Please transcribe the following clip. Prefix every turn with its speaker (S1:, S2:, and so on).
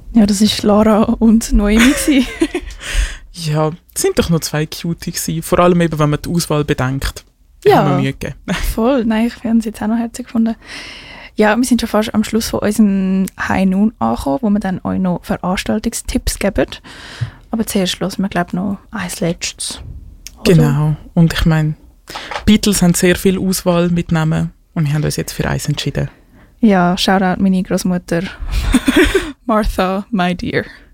S1: Ja, das war Lara und Noemi gewesen.
S2: Ja, es sind doch noch 2 Cutie gewesen. Vor allem eben, wenn man die Auswahl bedenkt.
S1: Ja.
S2: Haben wir Mühe gegeben.
S1: Voll, nein, ich finde es jetzt auch noch herzig gefunden. Ja, wir sind schon fast am Schluss von unserem High Noon angekommen, wo wir dann euch noch Veranstaltungstipps geben. Aber zuerst hören wir, glaube ich, noch eins letztes. Oder?
S2: Genau. Und ich meine, Beatles haben sehr viel Auswahl mitnehmen und wir haben uns jetzt für eins entschieden.
S1: Ja, Shoutout meine Großmutter Martha, my dear.